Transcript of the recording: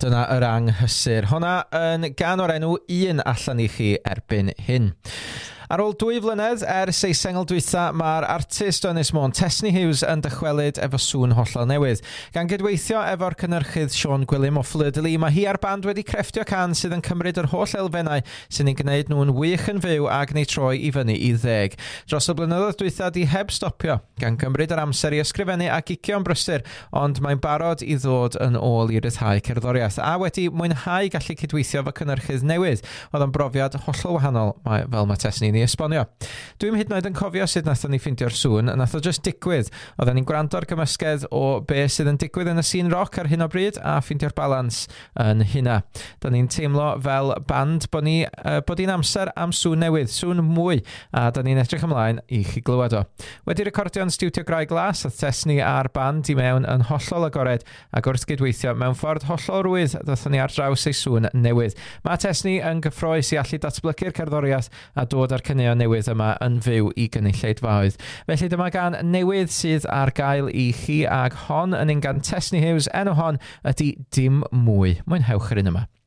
Dyna yr anghysur. Honna yn gan o'r enw un allan i chi erbyn hyn. Ar ôl 2 flynedd ers ei sengl dwytha, mae'r artist Ynys Môn Tesni Hughes yn dychwelyd efo sŵn hollol newydd. Gan gydweithio efo'r cynhyrchydd Siôn Gwilym o Fleur-de-Lys, mae hi a'r band wedi crefftio can sydd yn cymryd yr holl elfennau sy'n ei gwneud nhw'n wych yn fyw a gwneud troi i fyny i 10. Dros y blynyddoedd dwytha di heb stopio, gan gymryd yr amser i ysgrifennu a gicio'n brysur, ond mae'n barod i ddod yn ôl i ryddhau cerddoriaeth a wedi mwynhau gallu cydweithio efo cynhyrchydd newydd. Oedd o'n brofiad hollol wahanol fel mae Tesni ni esbonio. Dwi'n hyd yn oed yn cofio sut nathon ni ffeindio'r sŵn, a nath o just digwydd. Oedden ni'n gwrando'r gymysgedd o be sydd yn digwydd yn y scene rock ar hyn o bryd a ffeindio'r balans yn hynna. Da ni'n teimlo fel band bod hi'n amser am sŵn newydd, sŵn mwy, a da ni'n edrych ymlaen i chi glywed o. Wedi recordio'n studio Graig Glas, a Tesni a'r band i mewn yn hollol agored ac wrth gydweithio mewn ffordd hollol rwydd ddathon ni ar draws ei sŵn newydd. Mae Tesni yn gyffrous i allu datblygu'r cerddoriaeth a dod ar cynnig newydd yma yn fyw i gynulleidfaoedd. Felly dyma gan newydd sydd ar gael i chi ag hon yn un gan Tesni Hughes, enw hon ydy Dim Mwy. Mwynhewch yr un yma.